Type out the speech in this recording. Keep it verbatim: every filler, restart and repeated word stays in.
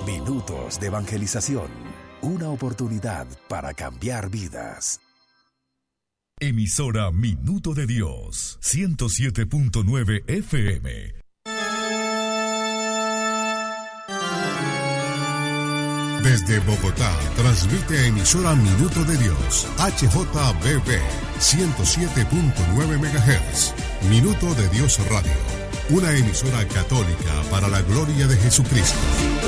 Minutos de evangelización. Una oportunidad para cambiar vidas. Emisora Minuto de Dios, ciento siete punto nueve F M. Desde Bogotá, transmite emisora Minuto de Dios, H J B B, ciento siete punto nueve megahertz. Minuto de Dios Radio, una emisora católica para la gloria de Jesucristo.